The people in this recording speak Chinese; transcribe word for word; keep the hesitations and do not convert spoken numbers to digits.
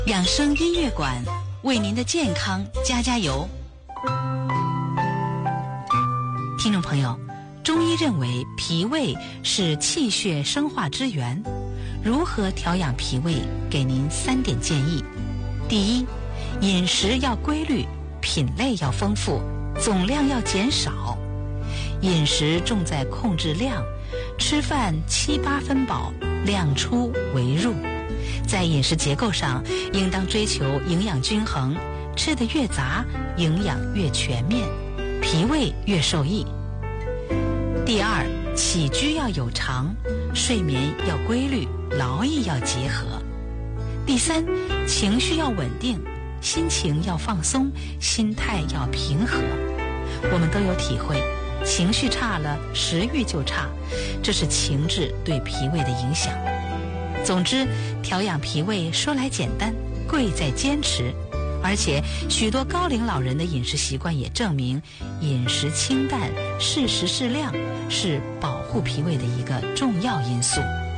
养生音乐馆为您的健康加加油。听众朋友，中医认为脾胃是气血生化之源，如何调养脾胃？给您三点建议。第一，饮食要规律，品类要丰富，总量要减少。饮食重在控制量，吃饭七八分饱，量出为入。在饮食结构上，应当追求营养均衡，吃得越杂，营养越全面，脾胃越受益。第二，起居要有常，睡眠要规律，劳逸要结合。第三，情绪要稳定，心情要放松，心态要平和。我们都有体会，情绪差了，食欲就差，这是情志对脾胃的影响。总之，调养脾胃说来简单，贵在坚持。而且许多高龄老人的饮食习惯也证明，饮食清淡、适时适量是保护脾胃的一个重要因素。